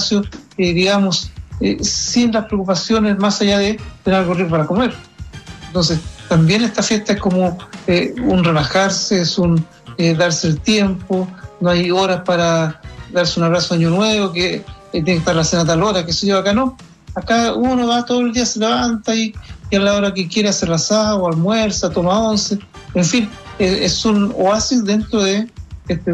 espacio, digamos, sin las preocupaciones más allá de tener algo rico para comer. Entonces, también esta fiesta es como un relajarse, es un darse el tiempo, no hay horas para darse un abrazo a Año Nuevo, que tiene que estar la cena a tal hora, que se yo, acá no. Acá uno va todo el día, se levanta y a la hora que quiere hacer asado, almuerza, toma once, en fin, es un oasis dentro de este